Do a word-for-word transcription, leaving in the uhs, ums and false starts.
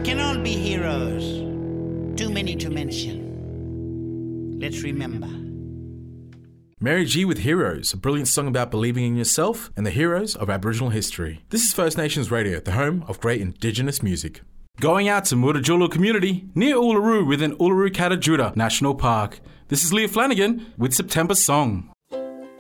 can all be heroes. Too many to mention. Let's remember. Mary G with Heroes, a brilliant song about believing in yourself and the heroes of Aboriginal history. This is First Nations Radio, the home of great Indigenous music. Going out to Mutijulu community near Uluru within Uluru Kata Tjuta National Park. This is Leah Flanagan with September Song.